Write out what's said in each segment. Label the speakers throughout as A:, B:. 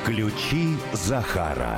A: Ключи Захара.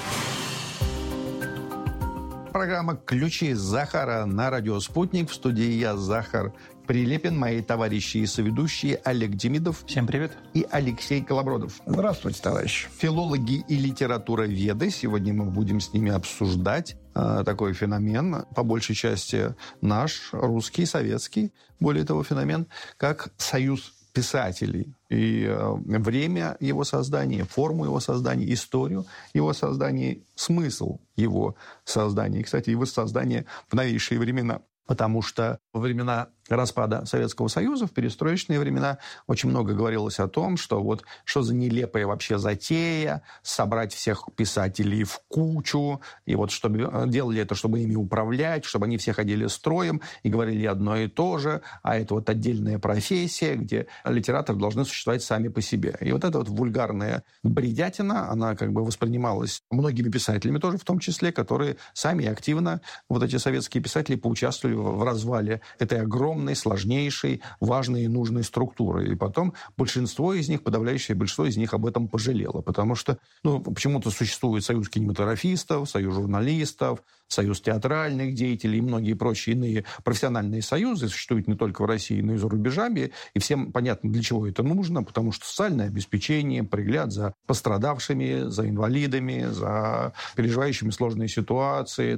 B: Программа «Ключи Захара» на радио «Спутник». В студии я, Захар Прилепин, мои товарищи и соведущие Олег Демидов.
C: Всем привет.
B: И Алексей Колобродов.
D: Здравствуйте, товарищи.
B: Филологи и литературоведы. Сегодня мы будем с ними обсуждать такой феномен, по большей части наш, русский, советский, более того, феномен, как союз писателей. И время его создания, форму его создания, историю его создания, смысл его создания. И, кстати, его создания в новейшие времена. Потому что во времена распада Советского Союза, в перестроечные времена, очень много говорилось о том, что вот что за нелепая вообще затея собрать всех писателей в кучу, и вот чтобы делали это, чтобы ими управлять, чтобы они все ходили строем и говорили одно и то же, а это вот отдельная профессия, где литераторы должны существовать сами по себе. И вот эта вот вульгарная бредятина, она как бы воспринималась многими писателями тоже в том числе, которые сами активно, вот эти советские писатели, поучаствовали в развале этой огромной, сложнейшей, важной и нужной структуры. И потом большинство из них, подавляющее большинство из них об этом пожалело. Потому что почему-то существует союз кинематографистов, союз журналистов, союз театральных деятелей и многие прочие иные профессиональные союзы существуют не только в России, но и за рубежами. И всем понятно, для чего это нужно, потому что социальное обеспечение, пригляд за пострадавшими, за инвалидами, за переживающими сложные ситуации,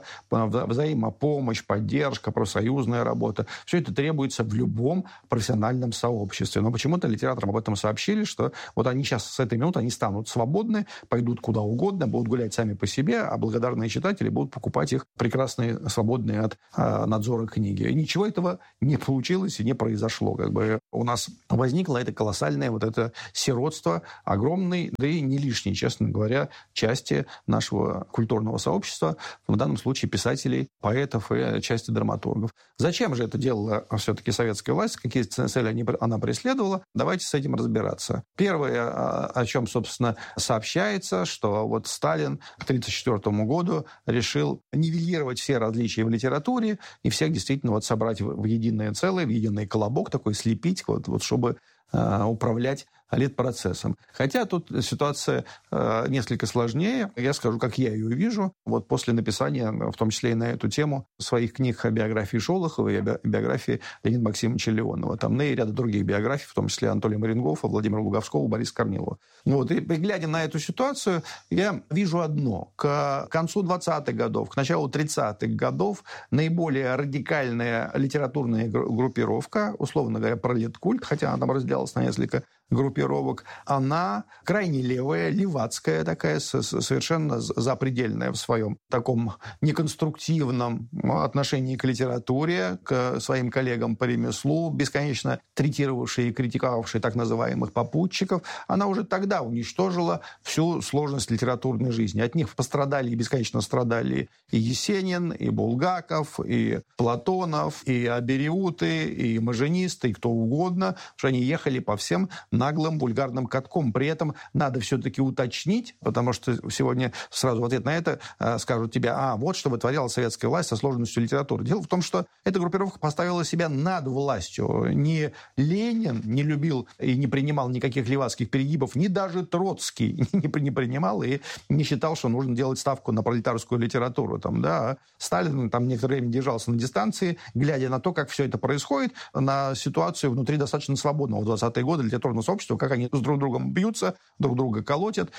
B: взаимопомощь, поддержка, профсоюзная работа. Все это требуется в любом профессиональном сообществе. Но почему-то литераторам об этом сообщили, что вот они сейчас с этой минуты они станут свободны, пойдут куда угодно, будут гулять сами по себе, а благодарные читатели будут покупать их прекрасные, свободные от надзора книги. И ничего этого не получилось и не произошло. У нас возникло это колоссальное вот это сиротство огромной, да и не лишней, честно говоря, части нашего культурного сообщества, в данном случае писателей, поэтов и части драматургов. Зачем же это делала все-таки советская власть, какие цели она преследовала? Давайте с этим разбираться. Первое, о чем, собственно, сообщается, что вот Сталин к 1934 году решил нивелировать все различия в литературе и всех действительно вот собрать в единое целое, в единый колобок такой, слепить, вот чтобы управлять литпроцессом. Хотя тут ситуация несколько сложнее. Я скажу, как я ее вижу. Вот после написания, в том числе и на эту тему, своих книг о биографии Шолохова и о биографии Леонида Максимовича Леонова. Там и ряда других биографий, в том числе Анатолия Марингофа, Владимира Луговского, Бориса Корнилова. И глядя на эту ситуацию, я вижу одно. К концу 20-х годов, к началу 30-х годов наиболее радикальная литературная группировка, условно говоря, пролеткульт, хотя она там разделялась на несколько группировок, она крайне левая, левацкая такая, совершенно запредельная в своем таком неконструктивном отношении к литературе, к своим коллегам по ремеслу, бесконечно третировавшая и критиковавшая так называемых попутчиков. Она уже тогда уничтожила всю сложность литературной жизни. От них пострадали и бесконечно страдали и Есенин, и Булгаков, и Платонов, и Абериуты, и Маженисты, и кто угодно, потому что они ехали по всем наглым вульгарным катком. При этом надо все-таки уточнить, потому что сегодня сразу в ответ на это скажут тебе, вот что вытворяла советская власть со сложностью литературы. Дело в том, что эта группировка поставила себя над властью. Ни Ленин не любил и не принимал никаких левацких перегибов, ни даже Троцкий не принимал и не считал, что нужно делать ставку на пролетарскую литературу. Сталин некоторое время держался на дистанции, глядя на то, как все это происходит, на ситуацию внутри достаточно свободного в 20-е годы литературного сообщества, как они с друг другом бьются, друг друга колотят,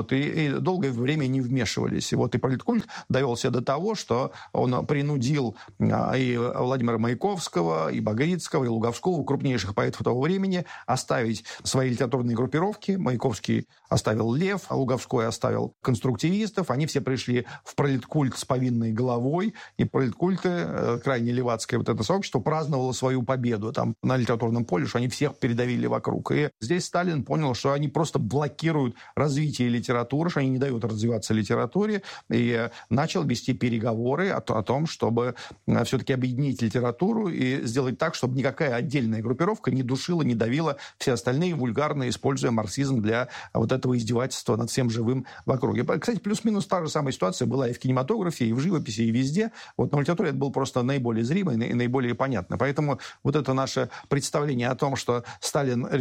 B: и долгое время не вмешивались. И политкульт довел себя до того, что он принудил и Владимира Маяковского, и Багрицкого, и Луговского, крупнейших поэтов того времени, оставить свои литературные группировки. Маяковский оставил Лев, а Луговской оставил конструктивистов. Они все пришли в пролеткульт с повинной головой, и пролеткульты, крайне левацкое это сообщество, праздновало свою победу на литературном поле, что они всех передавили вокруг. И здесь Сталин понял, что они просто блокируют развитие литературы, что они не дают развиваться литературе, и начал вести переговоры о том, чтобы все-таки объединить литературу и сделать так, чтобы никакая отдельная группировка не душила, не давила все остальные вульгарно, используя марксизм для этого издевательства над всем живым в округе. Кстати, плюс-минус та же самая ситуация была и в кинематографе, и в живописи, и везде. Но в литературе это было просто наиболее зримо и наиболее понятно. Поэтому это наше представление о том, что Сталин решил все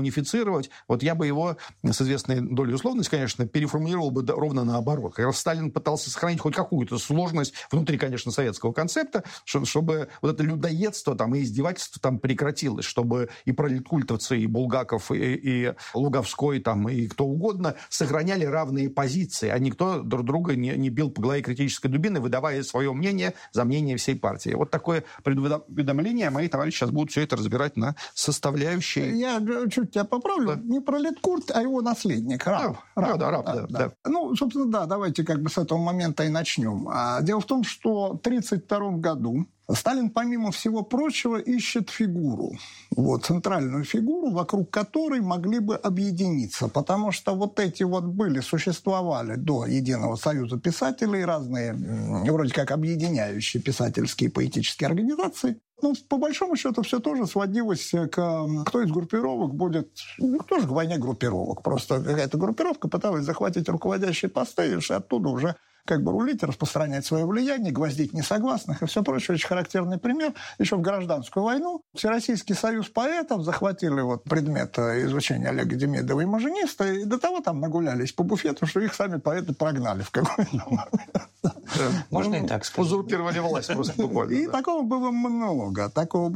B: унифицировать. Вот я бы его с известной долей условности, конечно, переформулировал бы ровно наоборот. Как раз Сталин пытался сохранить хоть какую-то сложность внутри, конечно, советского концепта, чтобы вот это людоедство там, и издевательство там прекратилось, чтобы и пролеткультовцы, и Булгаков, и Луговской, там, и кто угодно сохраняли равные позиции, а никто друг друга не бил по голове критической дубиной, выдавая свое мнение за мнение всей партии. Вот такое предуведомление. Мои товарищи сейчас будут все это разбирать на составляющие.
C: Я чуть тебя поправлю. Да. Не пролеткульт, а его наследник. Раб.
B: Да.
C: Ну, собственно, да, давайте как бы с этого момента и начнем. Дело в том, что в 1932 году Сталин, помимо всего прочего, ищет фигуру, вот, центральную фигуру, вокруг которой могли бы объединиться, потому что вот эти вот существовали до Единого союза писателей разные, вроде как объединяющие писательские и поэтические организации. Ну, по большому счету, все тоже сводилось к кто из группировок будет, тоже к войне группировок. Просто какая-то группировка пыталась захватить руководящие посты, и оттуда уже как бы рулить, распространять свое влияние, гвоздить несогласных и все прочее. Очень характерный пример. Еще в гражданскую войну Всероссийский союз поэтов захватили вот предмет изучения Олега Демидова и Мажиниста, и до того там нагулялись по буфету, что их сами поэты прогнали в какой-то момент.
B: Можно и так сказать. Узурпировали власть просто буквально.
C: И такого было много.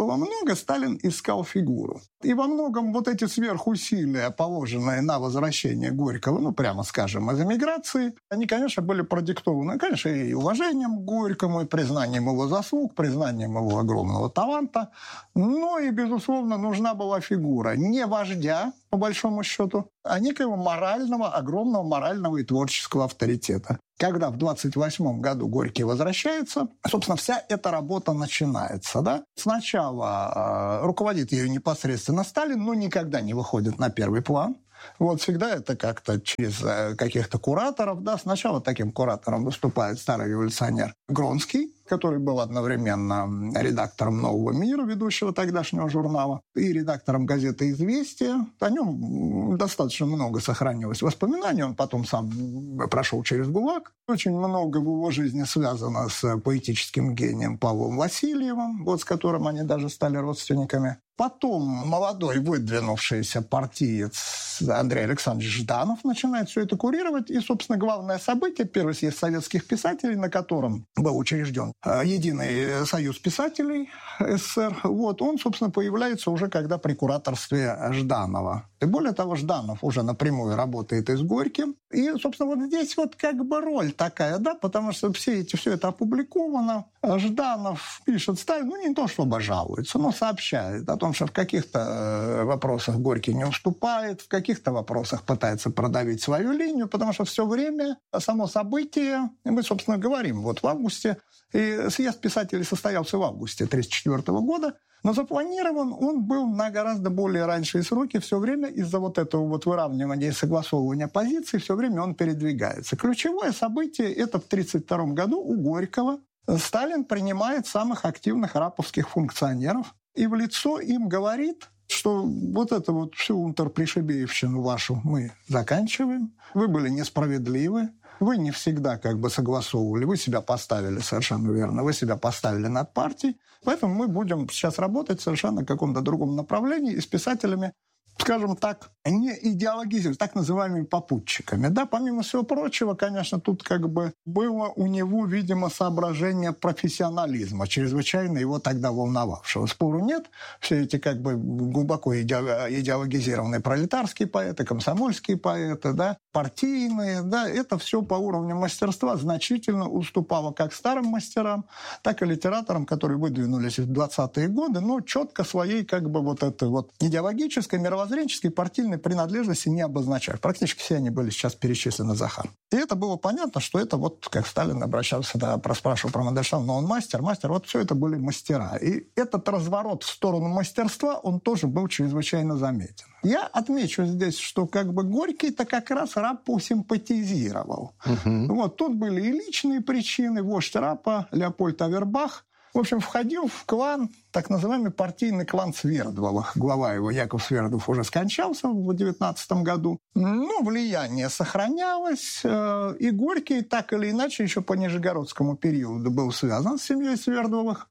C: Сталин искал фигуру. И во многом вот эти сверхусилия, положенные на возвращение Горького, ну, прямо скажем, из эмиграции, они, конечно, были продиктованы, конечно, и уважением к Горькому, и признанием его заслуг, признанием его огромного таланта. Но и, безусловно, нужна была фигура не вождя, по большому счету, а некоего огромного морального и творческого авторитета. Когда в 1928 году Горький возвращается, собственно, вся эта работа начинается. Да? Сначала руководит ею непосредственно Сталин, но никогда не выходит на первый план. Вот всегда это как-то через каких-то кураторов. Да? Сначала таким куратором выступает старый революционер Гронский, который был одновременно редактором «Нового мира», ведущего тогдашнего журнала, и редактором газеты «Известия». О нем достаточно много сохранилось воспоминаний. Он потом сам прошел через ГУЛАГ. Очень много в его жизни связано с поэтическим гением Павлом Васильевым, вот с которым они даже стали родственниками. Потом молодой выдвинувшийся партиец Андрей Александрович Жданов начинает все это курировать. И, собственно, главное событие, первый съезд советских писателей, на котором был учрежден Единый союз писателей СССР, вот, он, собственно, появляется уже когда при кураторстве Жданова. И более того, Жданов уже напрямую работает и с Горьким. И, собственно, вот здесь вот как бы роль такая, да, потому что все это опубликовано. Жданов пишет Сталину, не то чтобы жалуется, но сообщает о том, что в каких-то вопросах Горький не уступает, в каких-то вопросах пытается продавить свою линию, потому что все время само событие, мы, собственно, говорим, вот в августе, и съезд писателей состоялся в августе 1934 года, но запланирован он был на гораздо более ранние сроки. Все время из-за вот этого вот выравнивания и согласовывания позиций все время он передвигается. Ключевое событие – это в 1932 году у Горького. Сталин принимает самых активных раповских функционеров и в лицо им говорит, что вот это вот всю унтерпришибеевщину вашу мы заканчиваем, вы были несправедливы, вы не всегда как бы согласовывали, вы себя поставили совершенно верно, вы себя поставили над партией, поэтому мы будем сейчас работать совершенно в каком-то другом направлении и с писателями, скажем так, не идеологизировать, так называемыми попутчиками. Да, помимо всего прочего, конечно, тут как бы было у него, видимо, соображение профессионализма, чрезвычайно его тогда волновавшего. Спору нет. Все эти как бы глубоко идеологизированные пролетарские поэты, комсомольские поэты, да, партийные, да, это все по уровню мастерства значительно уступало как старым мастерам, так и литераторам, которые выдвинулись в 20-е годы, но четко своей как бы вот этой вот идеологической, мировоззренческой, партийной принадлежности не обозначали. Практически все они были сейчас перечислены Захар. И это было понятно, что это вот, как Сталин обращался, да, спрашивал про Мандельштама, но он мастер, вот все это были мастера. И этот разворот в сторону мастерства, он тоже был чрезвычайно заметен. Я отмечу здесь, что как бы Горький-то как раз Раппу симпатизировал. Вот, тут были и личные причины. Вождь Раппа Леопольд Авербах, в общем, входил в клан, так называемый партийный клан Свердловых. Глава его, Яков Свердлов, уже скончался в 19 году. Но влияние сохранялось, и Горький так или иначе еще по нижегородскому периоду был связан с семьей Свердловых.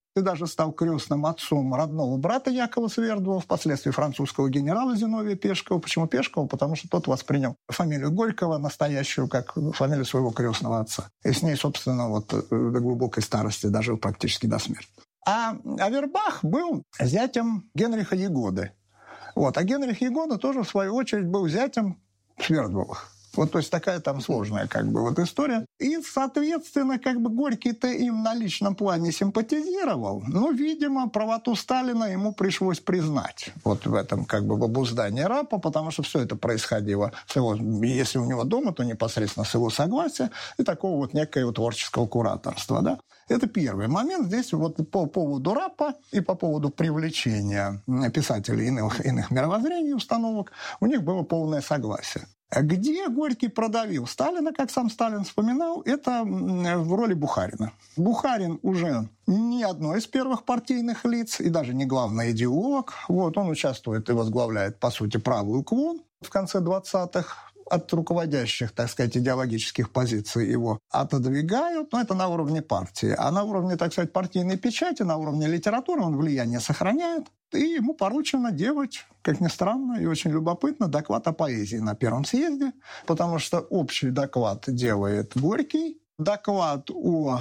C: и даже стал крестным отцом родного брата Якова Свердлова, впоследствии французского генерала Зиновия Пешкова. Почему Пешкова? Потому что тот воспринял фамилию Горького, настоящую, как фамилию своего крестного отца. И с ней, собственно, вот до глубокой старости, дожил практически до смерти. А Авербах был зятем Генриха Ягоды. Вот. А Генрих Ягода тоже, в свою очередь, был зятем Свердловых. Вот, то есть такая там сложная как бы вот история. И, соответственно, как бы Горький-то им на личном плане симпатизировал, но, видимо, правоту Сталина ему пришлось признать. Вот в этом как бы в обуздании рапа, потому что все это происходило с его, если у него дома, то непосредственно с его согласия и такого вот некоего творческого кураторства, да. Это первый момент. Здесь вот по поводу рапа и по поводу привлечения писателей иных мировоззрений и установок у них было полное согласие. Где Горький продавил Сталина, как сам Сталин вспоминал, это в роли Бухарина. Бухарин уже не одно из первых партийных лиц и даже не главный идеолог. Вот, он участвует и возглавляет, по сути, правую КВОН в конце 20-х. От руководящих, так сказать, идеологических позиций его отодвигают, но это на уровне партии. А на уровне, так сказать, партийной печати, на уровне литературы он влияние сохраняет. И ему поручено делать, как ни странно и очень любопытно, доклад о поэзии на Первом съезде, потому что общий доклад делает Горький, доклад о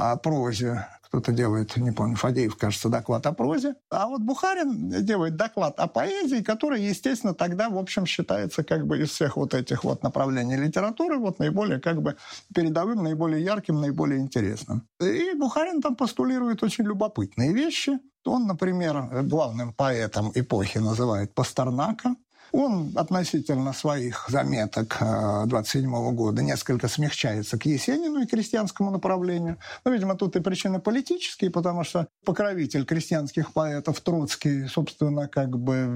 C: прозе кто-то делает, не помню, Фадеев, кажется, доклад о прозе. А вот Бухарин делает доклад о поэзии, который, естественно, тогда, в общем, считается как бы из всех вот этих вот направлений литературы вот наиболее как бы передовым, наиболее ярким, наиболее интересным. И Бухарин там постулирует очень любопытные вещи. Он, например, главным поэтом эпохи называет Пастернака. Он относительно своих заметок 1927 года несколько смягчается к Есенину и крестьянскому направлению. Но, видимо, тут и причины политические, потому что покровитель крестьянских поэтов Троцкий, собственно, как бы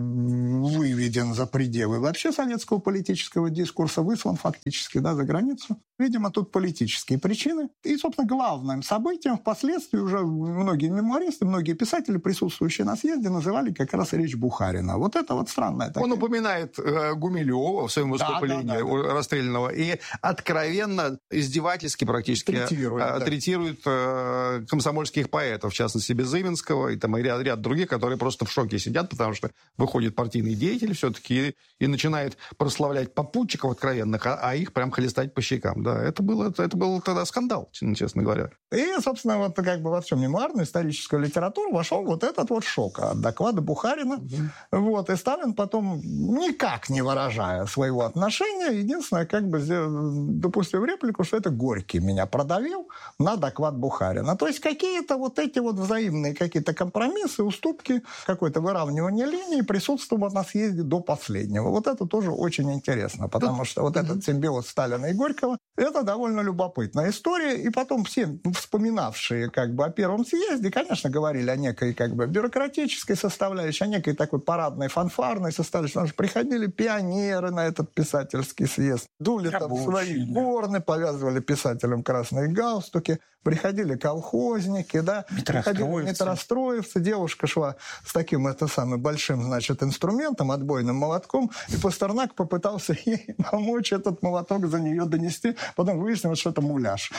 C: выведен за пределы вообще советского политического дискурса, выслан фактически, да, за границу. Видимо, тут политические причины. И, собственно, главным событием впоследствии уже многие мемуаристы, многие писатели, присутствующие на съезде, называли как раз речь Бухарина. Вот это вот странное.
B: Он упоминает Гумилева в своем выступлении расстрелянного и откровенно издевательски практически третирует комсомольских поэтов, в частности Безыменского и там ряд других, которые просто в шоке сидят, потому что выходит партийный деятель все-таки и начинает прославлять попутчиков откровенных, а их прям хлестать по щекам. Да, это был тогда скандал, честно говоря.
C: И, собственно, вот как бы во всем мемуарную историческую литературу вошел вот этот вот шок от доклада Бухарина. Вот, и Сталин потом, никак не выражая своего отношения, единственное, как бы допустил реплику, что это Горький меня продавил на доклад Бухарина. То есть какие-то вот эти вот взаимные какие-то компромиссы, уступки, какое-то выравнивание линий присутствовало на съезде до последнего. Вот это тоже очень интересно, потому что вот этот симбиоз Сталина и Горького, это довольно любопытная история. И потом все вспоминавшие как бы о Первом съезде, конечно, говорили о некой как бы бюрократической составляющей, о некой такой парадной, фанфарной составляющей. Потому что приходили пионеры на этот писательский съезд, дули там свои горны, повязывали писателям красные галстуки, приходили колхозники, да, приходили метростроевцы, девушка шла с таким большим, значит, инструментом, отбойным молотком, и Пастернак попытался ей помочь этот молоток за нее донести, потом выяснилось, что это муляж.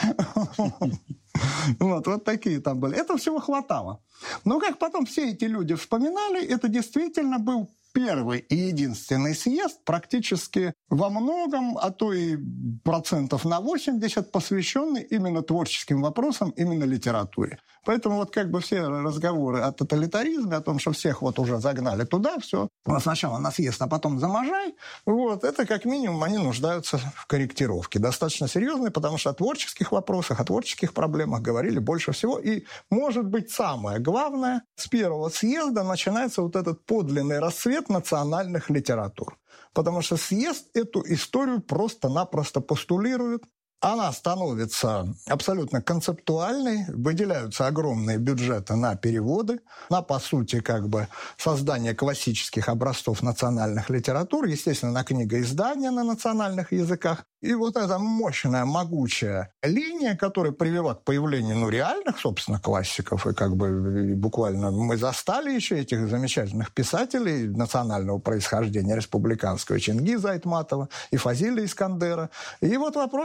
C: Вот такие там были. Этого всего хватало. Но как потом все эти люди вспоминали, это действительно был первый и единственный съезд, практически во многом, а то и процентов на 80, посвященный именно творческим вопросам, именно литературе. Поэтому вот как бы все разговоры о тоталитаризме, о том, что всех вот уже загнали туда, все, сначала на съезд, а потом за Можай, вот, это как минимум они нуждаются в корректировке. Достаточно серьезной, потому что о творческих вопросах, о творческих проблемах говорили больше всего. И, может быть, самое главное, с первого съезда начинается вот этот подлинный расцвет национальных литератур. Потому что съезд эту историю просто-напросто постулирует. Она становится абсолютно концептуальной, выделяются огромные бюджеты на переводы, на, по сути, как бы создание классических образцов национальных литератур, естественно, на книгоиздание на национальных языках. И вот эта мощная, могучая линия, которая привела к появлению реальных, собственно, классиков, и как бы буквально мы застали еще этих замечательных писателей национального происхождения республиканского, Чингиза Айтматова и Фазиля Искандера. И вот вопрос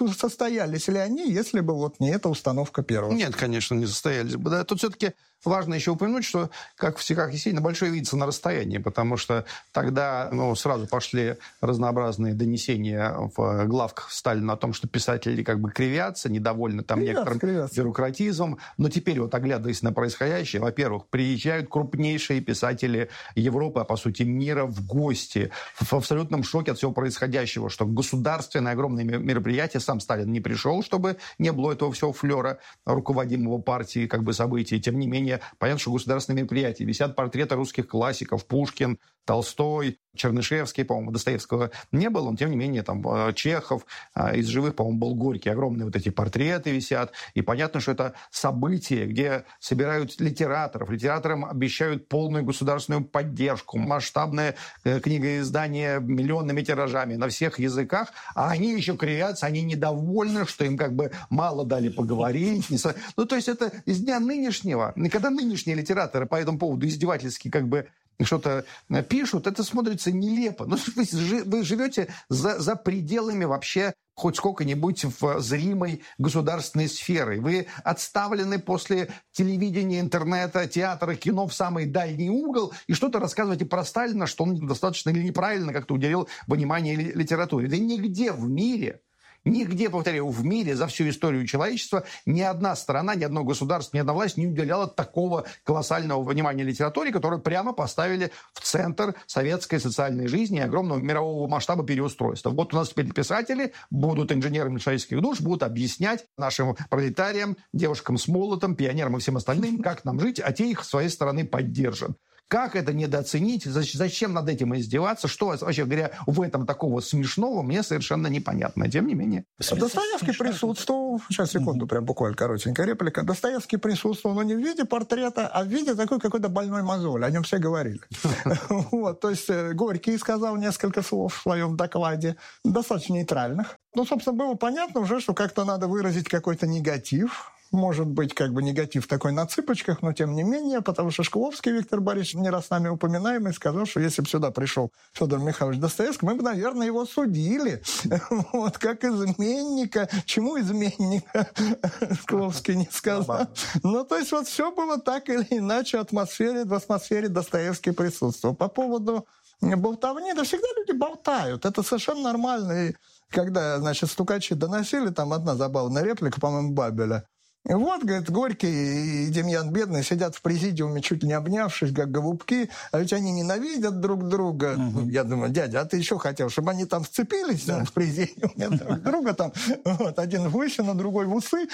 C: состоялись ли они, если бы вот не эта установка первого?
B: Нет, конечно, не состоялись бы. Да, тут все-таки важно еще упомянуть, что, как сильно большое видится на расстоянии, потому что тогда сразу пошли разнообразные донесения в главках Сталина о том, что писатели как бы кривятся, недовольны там некоторым бюрократизмом. Но теперь, вот оглядываясь на происходящее, во-первых, приезжают крупнейшие писатели Европы, а по сути мира, в гости, в абсолютном шоке от всего происходящего, что государственное огромное мероприятие, сам Сталин не пришел, чтобы не было этого всего флера руководимого партией как бы событий. Тем не менее, понятно, что государственные мероприятия. Висят портреты русских классиков. Пушкин, Толстой, Чернышевский, по-моему, Достоевского не было. Но, тем не менее, там Чехов, из живых, по-моему, был Горький. Огромные вот эти портреты висят. И понятно, что это событие, где собирают литераторов. Литераторам обещают полную государственную поддержку. Масштабное книгоиздание миллионными тиражами на всех языках. А они еще кривятся, они недовольны, что им как бы мало дали поговорить. То есть это из дня нынешнего. И когда нынешние литераторы по этому поводу издевательски как бы что-то пишут, это смотрится нелепо. Вы живете за пределами вообще хоть сколько-нибудь в зримой государственной сферы. Вы отставлены после телевидения, интернета, театра, кино в самый дальний угол и что-то рассказываете про Сталина, что он достаточно или неправильно как-то уделил внимание литературе. Да нигде в мире, повторяю, в мире за всю историю человечества ни одна страна, ни одно государство, ни одна власть не уделяла такого колоссального внимания литературе, которую прямо поставили в центр советской социальной жизни и огромного мирового масштаба переустройства. Вот у нас теперь писатели будут инженерами человеческих душ, будут объяснять нашим пролетариям, девушкам с молотом, пионерам и всем остальным, как нам жить, а те их с своей стороны поддержат. Как это недооценить? Зачем над этим издеваться? Что, вообще говоря, в этом такого смешного, мне совершенно непонятно. Тем не менее.
C: Достоевский присутствовал... Сейчас, секунду, прям буквально коротенькая реплика. Достоевский присутствовал, но не в виде портрета, а в виде такой какой-то больной мозоли. О нем все говорили. То есть Горький сказал несколько слов в своем докладе, достаточно нейтральных. Собственно, было понятно уже, что как-то надо выразить какой-то негатив. Может быть, как бы негатив такой на цыпочках, но тем не менее, потому что Шкловский Виктор Борисович, не раз с нами упоминаемый, сказал, что если бы сюда пришел Федор Михайлович Достоевский, мы бы, наверное, его судили. Вот, как изменника. Чему изменника? Шкловский не сказал. То есть вот все было так или иначе в атмосфере Достоевский присутствовал. По поводу болтовни, да всегда люди болтают. Это совершенно нормально. И когда, стукачи доносили, там одна забавная реплика, по-моему, Бабеля. И вот, говорит, Горький и Демьян Бедный сидят в президиуме, чуть не обнявшись, как голубки, а ведь они ненавидят друг друга. Я думаю, дядя, а ты еще хотел, чтобы они там сцепились в президиуме друг друга, там, один в лысину, другой в усы.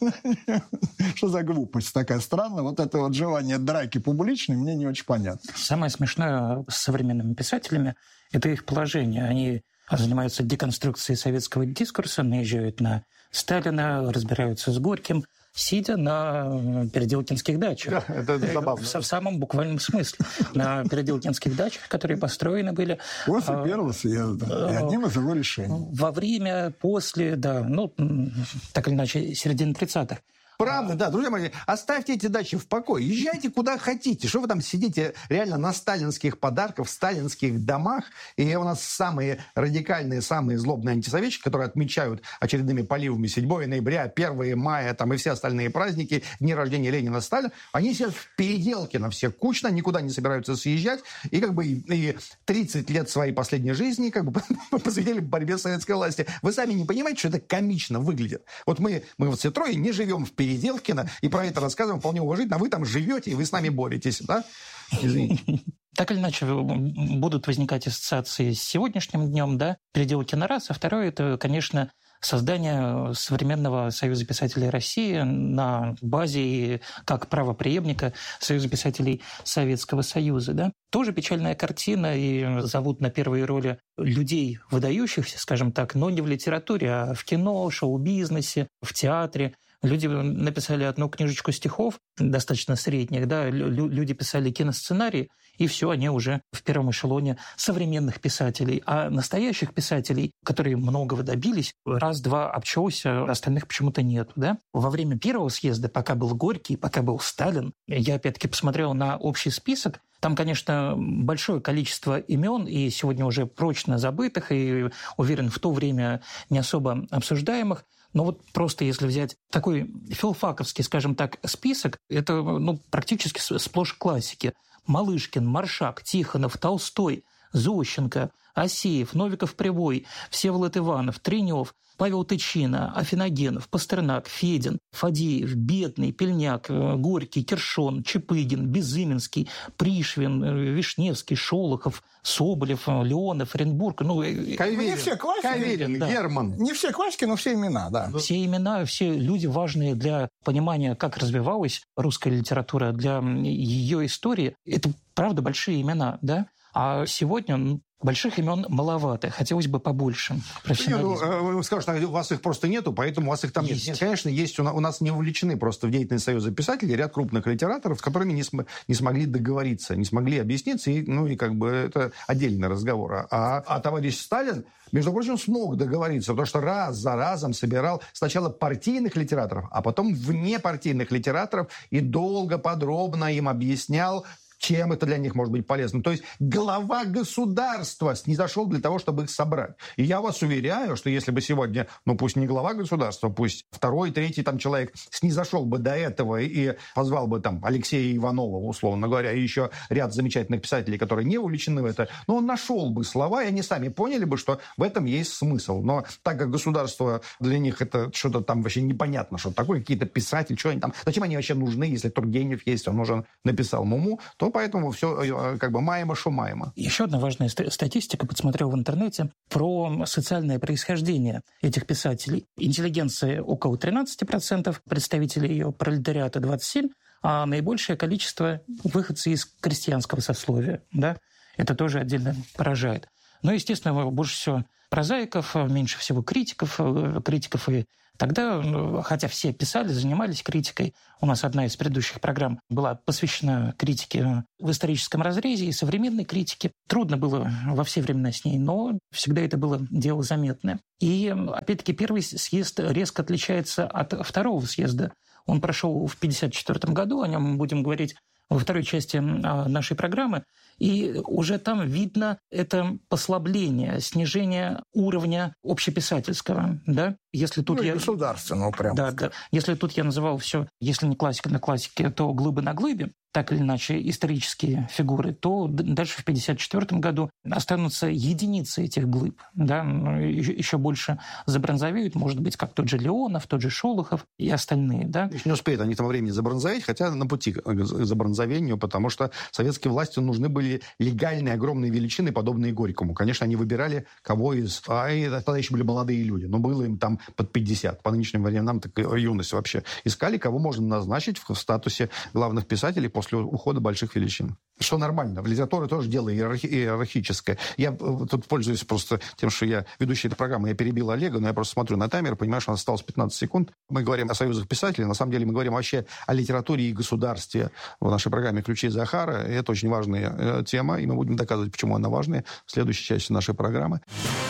C: Что за глупость такая странная? Вот это вот желание драки публичной мне не очень понятно.
D: Самое смешное с современными писателями – это их положение. Они занимаются деконструкцией советского дискурса, наезжают на Сталина, разбираются с Горьким, сидя на переделкинских дачах.
B: Да, это забавно.
D: В самом буквальном смысле. На переделкинских дачах, которые построены были...
C: После первого съезда. И одним из его решений.
D: Во время, после, так или иначе, середины 30-х.
B: Правда, да, друзья мои, оставьте эти дачи в покое, езжайте куда хотите. Что вы там сидите реально на сталинских подарках, в сталинских домах? И у нас самые радикальные, самые злобные антисоветчики, которые отмечают очередными поливами 7 ноября, 1 мая там, и все остальные праздники, дни рождения Ленина, Сталина, они сидят в Переделкино все кучно, никуда не собираются съезжать, и как бы и 30 лет своей последней жизни как бы посвятили борьбе с советской властью. Вы сами не понимаете, что это комично выглядит? Вот мы вот все трое не живем в Переделкино, и про это рассказываем вполне уважительно, а вы там живете, и вы с нами боретесь, да? Извините.
D: Так или иначе, будут возникать ассоциации с сегодняшним днем, да? Переделкино раз, а второе, это, конечно, создание современного Союза писателей России на базе как правопреемника Союза писателей Советского Союза. Да? Тоже печальная картина, и зовут на первые роли людей, выдающихся, скажем так, но не в литературе, а в кино, шоу-бизнесе, в театре. Люди написали одну книжечку стихов, достаточно средних, да, люди писали киносценарии, и все, они уже в первом эшелоне современных писателей. А настоящих писателей, которые многого добились, раз-два обчелся, остальных почему-то нету. Да? Во время первого съезда, пока был Горький, пока был Сталин, я опять-таки посмотрел на общий список Там, конечно, большое количество имен, и сегодня уже прочно забытых, и, уверен, в то время не особо обсуждаемых. Но вот просто если взять такой филфаковский, скажем так, список, это практически сплошь классики. Малышкин, Маршак, Тихонов, Толстой, Зощенко, Асеев, Новиков-Привой, Всеволод Иванов, Тренев, Павел Тычина, Афиногенов, Пастернак, Федин, Фадеев, Бедный, Пельняк, Горький, Кершон, Чапыгин, Безыменский, Пришвин, Вишневский, Шолохов, Соболев, Леонов, Оренбург.
C: Не все классики.
B: Каверин, да. Герман.
C: Не все классики, но все имена, да.
D: Все имена, все люди важные для понимания, как развивалась русская литература, для ее истории. Это, правда, большие имена, да? А сегодня больших имен маловато. Хотелось бы побольше профессионализма.
B: Вы скажете, что у вас их просто нету, поэтому у вас их там нет. Нет, конечно, есть. У нас не увлечены просто в деятельность Союза писателей ряд крупных литераторов, с которыми не смогли договориться, не смогли объясниться. И это отдельный разговор. А товарищ Сталин, между прочим, смог договориться, потому что раз за разом собирал сначала партийных литераторов, а потом внепартийных литераторов и долго, подробно им объяснял, чем это для них может быть полезно. То есть глава государства снизошел для того, чтобы их собрать. И я вас уверяю, что если бы сегодня, пусть не глава государства, пусть второй, третий человек снизошел бы до этого и позвал бы Алексея Иванова, условно говоря, и еще ряд замечательных писателей, которые не увлечены в это, но он нашел бы слова, и они сами поняли бы, что в этом есть смысл. Но так как государство для них это что-то там вообще непонятно, что такое, какие-то писатели, что они там, зачем они вообще нужны, если Тургенев есть, он уже написал Муму, то поэтому все маемо шумаемо.
D: Еще одна важная статистика, подсмотрел в интернете, про социальное происхождение этих писателей. Интеллигенция около 13%, представители ее пролетариата 27%, а наибольшее количество выходцы из крестьянского сословия. Да? Это тоже отдельно поражает. Но, естественно, больше всего прозаиков, меньше всего критиков и тогда, хотя все писали, занимались критикой, у нас одна из предыдущих программ была посвящена критике в историческом разрезе и современной критике. Трудно было во все времена с ней, но всегда это было дело заметное. И, опять-таки, первый съезд резко отличается от второго съезда. Он прошел в 1954 году, о нем мы будем говорить во второй части нашей программы. И уже там видно это послабление, снижение уровня общеписательского. Да? Если тут
C: государственного прямо.
D: Да. Если тут я называл все, если не классика на классике, то глыбы на глыбе, так или иначе исторические фигуры, то дальше в 1954 году останутся единицы этих глыб. Да? Еще больше забронзовеют, может быть, как тот же Леонов, тот же Шолохов и остальные. Да?
B: Еще не успеют они к тому времени забронзоветь, хотя на пути к забронзовению, потому что советские власти нужны были легальные огромные величины, подобные Горькому. Конечно, они выбирали кого из... тогда еще были молодые люди, но было им там под 50. По нынешним временам так юность вообще. Искали, кого можно назначить в статусе главных писателей после ухода больших величин. Что нормально. В литературе тоже дело иерархическое. Я тут пользуюсь просто тем, что я ведущий этой программы, я перебил Олега, но я просто смотрю на таймер, понимаю, что у нас осталось 15 секунд. Мы говорим о союзах писателей, на самом деле мы говорим вообще о литературе и государстве в нашей программе «Ключи Захара». И это очень важная тема, и мы будем доказывать, почему она важная в следующей части нашей программы.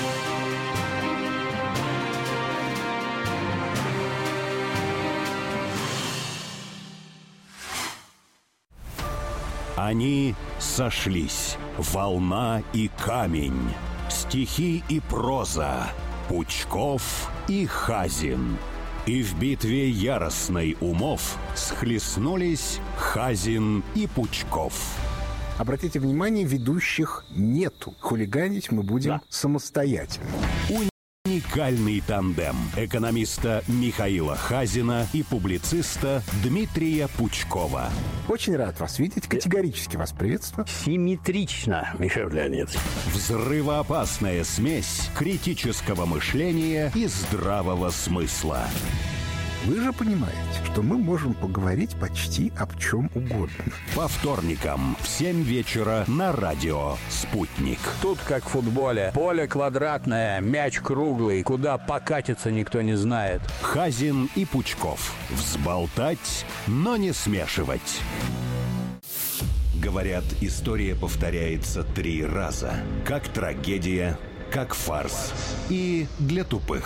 A: Они сошлись. Волна и камень. Стихи и проза. Пучков и Хазин. И в битве яростной умов схлестнулись Хазин и Пучков.
E: Обратите внимание, ведущих нету. Хулиганить мы будем самостоятельно.
A: Уникальный тандем экономиста Михаила Хазина и публициста Дмитрия Пучкова.
E: Очень рад вас видеть. Категорически вас приветствую.
F: Симметрично, Михаил Леонидович.
A: Взрывоопасная смесь критического мышления и здравого смысла.
E: Вы же понимаете, что мы можем поговорить почти об чем угодно.
A: По вторникам в 7 вечера на радио «Спутник».
F: Тут как в футболе. Поле квадратное, мяч круглый. Куда покатиться, никто не знает.
A: Хазин и Пучков. Взболтать, но не смешивать. Говорят, история повторяется 3 раза. Как трагедия, как фарс. И для тупых.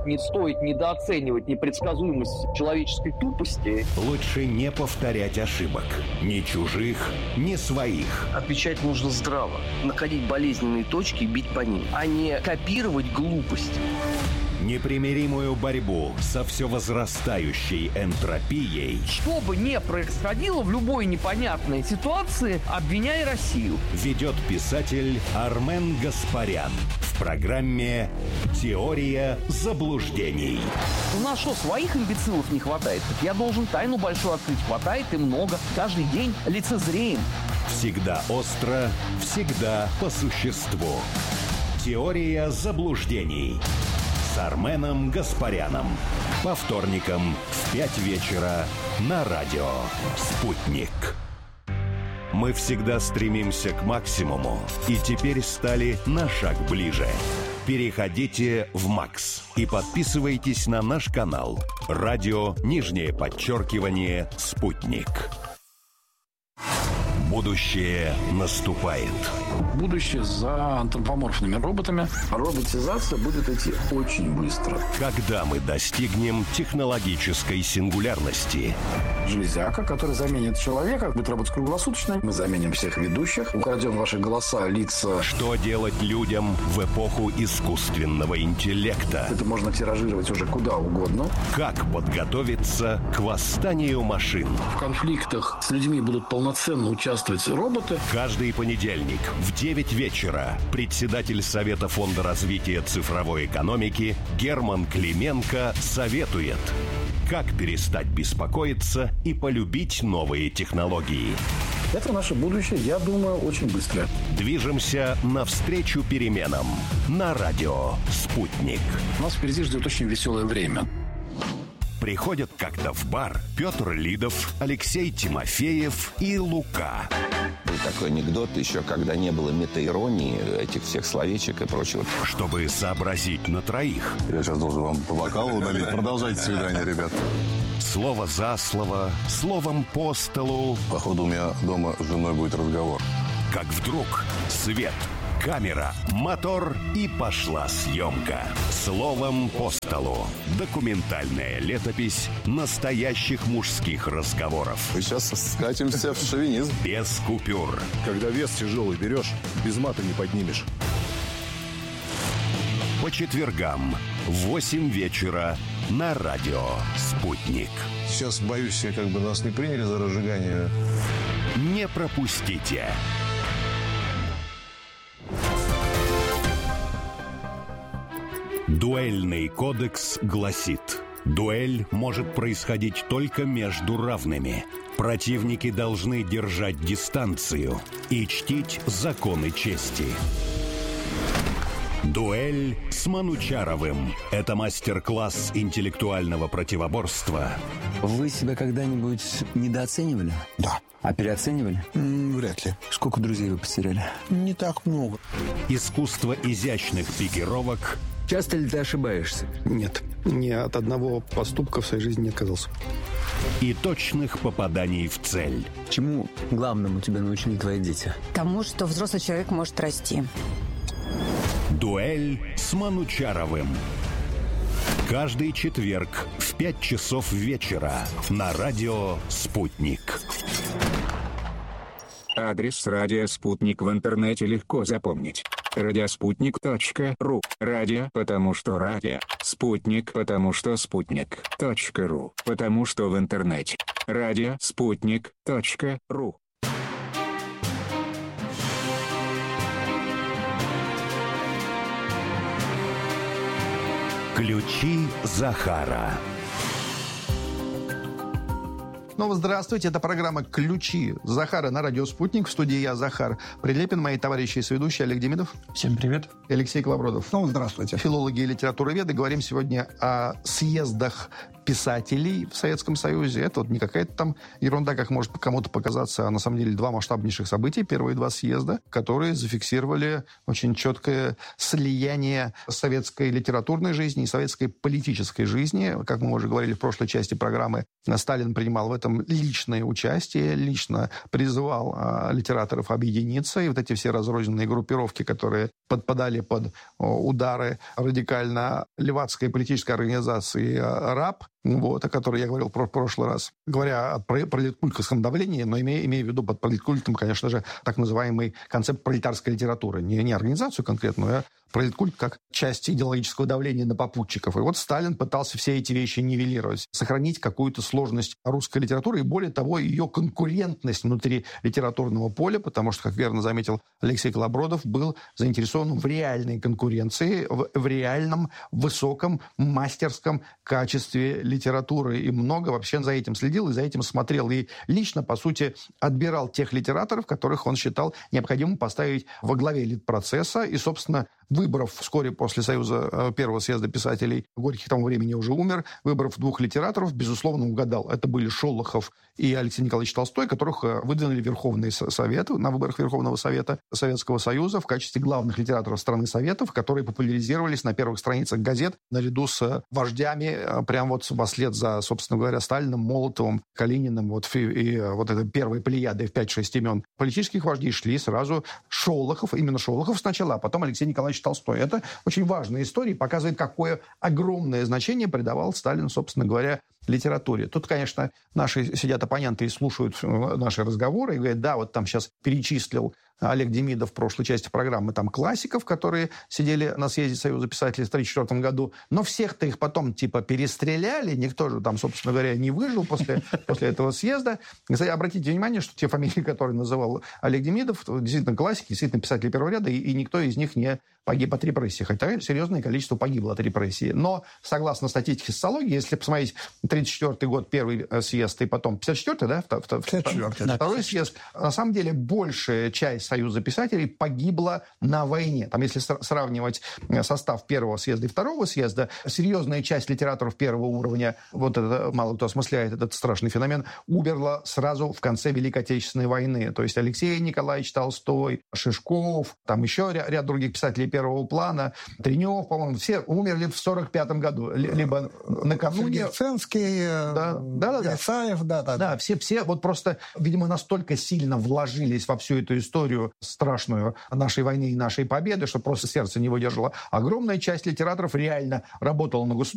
G: не стоит недооценивать непредсказуемость человеческой тупости.
A: Лучше не повторять ошибок. Ни чужих, ни своих.
H: Отвечать нужно здраво. Находить болезненные точки и бить по ним, а не копировать глупость.
A: Непримиримую борьбу со все возрастающей энтропией.
G: Что бы ни происходило в любой непонятной ситуации, обвиняй Россию.
A: Ведет писатель Армен Гаспарян в программе «Теория заблуждений».
G: У нас что, своих имбецилов не хватает? Я должен тайну большую открыть. Хватает и много. Каждый день лицезреем.
A: Всегда остро, всегда по существу. «Теория заблуждений» с Арменом Гаспаряном. По вторникам в 5 вечера на радио «Спутник». Мы всегда стремимся к максимуму и теперь стали на шаг ближе. Переходите в МАКС и подписывайтесь на наш канал «Радио _ Спутник». Будущее наступает.
I: Будущее за антропоморфными роботами.
J: Роботизация будет идти очень быстро.
A: Когда мы достигнем технологической сингулярности?
I: Железяка, которая заменит человека, будет работать круглосуточно.
J: Мы заменим всех ведущих, украдем ваши голоса, лица.
A: Что делать людям в эпоху искусственного интеллекта?
J: Это можно тиражировать уже куда угодно.
A: Как подготовиться к восстанию машин?
I: В конфликтах с людьми будут полноценно участвовать роботы.
A: Каждый понедельник в 9 вечера председатель Совета фонда развития цифровой экономики Герман Клименко советует, как перестать беспокоиться и полюбить новые технологии.
I: Это наше будущее, я думаю, очень быстрое.
A: Движемся навстречу переменам на радио «Спутник».
I: Нас впереди ждет очень веселое время.
A: Приходят как-то в бар Петр Лидов, Алексей Тимофеев и Лука.
K: Был такой анекдот еще, когда не было метаиронии, этих всех словечек и прочего.
A: Чтобы сообразить на троих.
L: Я сейчас должен вам по бокалу налить. Продолжайте свидание, ребят.
A: Слово за слово, словом по столу.
L: Походу, у меня дома с женой будет разговор.
A: Как вдруг свет, камера, мотор и пошла съемка. Словом по столу. Документальная летопись настоящих мужских разговоров.
L: Мы сейчас скатимся в шовинизм.
A: Без купюр.
M: Когда вес тяжелый берешь, без мата не поднимешь.
A: По четвергам в 8 вечера на радио «Спутник».
M: Сейчас, боюсь, как бы нас не приняли за разжигание.
A: Не пропустите. Дуэльный кодекс гласит: дуэль может происходить только между равными. Противники должны держать дистанцию и чтить законы чести. Дуэль с Манучаровым. Это мастер-класс интеллектуального противоборства.
N: Вы себя когда-нибудь недооценивали?
M: Да.
N: А переоценивали?
M: Вряд ли.
N: Сколько друзей вы потеряли?
M: Не так много.
A: Искусство изящных пикировок.
N: Часто ли ты ошибаешься?
B: Нет. Ни от одного поступка в своей жизни не отказался.
A: И точных попаданий в цель.
N: Чему главному тебя научили твои дети?
O: Тому, что взрослый человек может расти.
A: Дуэль с Манучаровым. Каждый четверг в 5 часов вечера на радио «Спутник».
P: Адрес радио «Спутник» в интернете легко запомнить. Радиоспутник.ру. Радио, потому что радио. Спутник, потому что спутник.ру. Потому что в интернете. Радиоспутник.ру.
A: Ключи Захара.
B: Снова здравствуйте. Это программа «Ключи Захара» на радио «Спутник». В студии я, Захар Прилепин, мои товарищи и соведущие Олег Демидов.
D: Всем привет.
B: И Алексей Колобродов.
C: Снова здравствуйте.
B: Филологи и литературоведы. Говорим сегодня о съездах писателей в Советском Союзе. Это вот не какая-то там ерунда, как может кому-то показаться, а на самом деле два масштабнейших события, первые два съезда, которые зафиксировали очень четкое слияние советской литературной жизни и советской политической жизни. Как мы уже говорили в прошлой части программы, Сталин принимал в этом личное участие, лично призывал литераторов объединиться, и вот эти все разрозненные группировки, которые подпадали под удары радикально-левацкой политической организации РАП, вот, о которой я говорил в прошлый раз, говоря о политкультском давлении, но имея в виду под политкультом, конечно же, так называемый концепт пролетарской литературы. Не организацию конкретную, а политкульт как часть идеологического давления на попутчиков. И вот Сталин пытался все эти вещи нивелировать, сохранить какую-то сложность русской литературы и, более того, ее конкурентность внутри литературного поля, потому что, как верно заметил Алексей Колобродов, был заинтересован в реальной конкуренции, в реальном, высоком, мастерском качестве литературы. И много вообще за этим следил и за этим смотрел. И лично, по сути, отбирал тех литераторов, которых он считал необходимым поставить во главе литпроцесса. И, собственно, выбрав вскоре после Союза первого съезда писателей, Горький к тому времени уже умер, выбрав двух литераторов, безусловно, угадал. Это были Шолохов и Алексей Николаевич Толстой, которых выдвинули Верховный Совет на выборах Верховного Совета Советского Союза в качестве главных литераторов страны Советов, которые популяризировались на первых страницах газет наряду с вождями, прям вот вслед за, собственно говоря, Сталиным, Молотовым, Калининым, и вот это первой плеядой в 5-6 имен политических вождей шли сразу Шолохов, именно Шолохов сначала, а потом Алексей Николаевич Толстой. Это очень важная история и показывает, какое огромное значение придавал Сталин, собственно говоря, литературе. Тут, конечно, наши сидят оппоненты и слушают наши разговоры и говорят, да, вот там сейчас перечислил Олег Демидов в прошлой части программы там классиков, которые сидели на съезде Союза писателей в 1934 году, но всех-то их потом типа перестреляли, никто же там, собственно говоря, не выжил после этого съезда. Кстати, обратите внимание, что те фамилии, которые называл Олег Демидов, действительно классики, действительно писатели первого ряда, и никто из них не погиб от репрессий, хотя серьезное количество погибло от репрессий. Но, согласно статистике социологии, если посмотреть 1934 год, первый съезд, и потом 54-й, да? 54-й. Второй съезд, на самом деле, большая часть Союза писателей погибла на войне. Там, если сравнивать состав первого съезда и второго съезда, серьезная часть литераторов первого уровня, вот это мало кто осмысляет этот страшный феномен, умерла сразу в конце Великой Отечественной войны. То есть Алексей Николаевич Толстой, Шишков, там еще ряд других писателей первого плана, Тренев, по-моему, все умерли в 1945 году. Либо накануне...
C: Ценский, Исаев,
B: Да, все вот просто, видимо, настолько сильно вложились во всю эту историю страшную нашей войны и нашей победы, что просто сердце не выдержало. Огромная часть литераторов реально работала на государство.